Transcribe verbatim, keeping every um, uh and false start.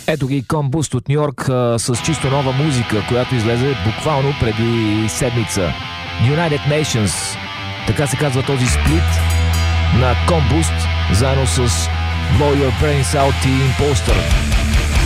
Ето ги Combuст от Ню Йорк а, с чисто нова музика, която излезе буквално преди седмица. United Nations, така се казва този сплит на Combuст, заедно с Blow Your Brains Out и Imposter.